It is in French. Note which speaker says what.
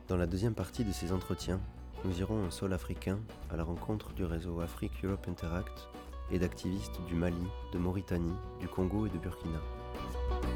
Speaker 1: Dans la deuxième partie de ces entretiens, nous irons en sol africain à la rencontre du réseau Afrique Europe Interact et d'activistes du Mali, de Mauritanie, du Congo et de Burkina.